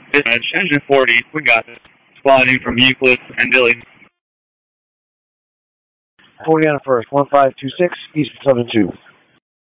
Dispatch, engine 40, we got it. Spotting from Euclid and Dilly. 40 on the first, 1526, East 72.